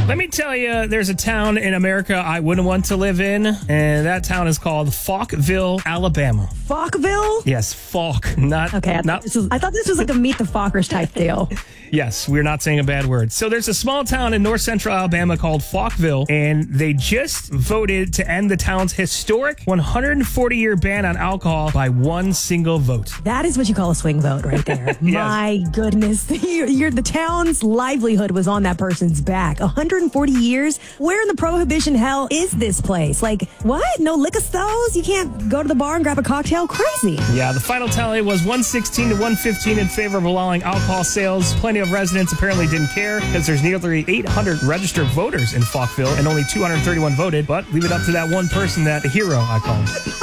Let me tell you, there's a town in America I wouldn't want to live in, and that town is called Falkville, Alabama. Falkville? Yes, Falk, not... Okay, I thought this was like a Meet the Fockers type deal. Yes, we're not saying a bad word. So there's a small town in north central Alabama called Falkville, and they just voted to end the town's historic 140-year ban on alcohol by one single vote. That is what you call a swing vote right there. Yes. My goodness. The town's livelihood was on that person's back. 140 years? Where in the prohibition hell is this place? Like, what? No liquor stores? You can't go to the bar and grab a cocktail? Crazy. Yeah, the final tally was 116 to 115 in favor of allowing alcohol sales. Plenty of residents apparently didn't care because there's nearly 800 registered voters in Falkville and only 231 voted. But leave it up to that one person, that hero, I call him.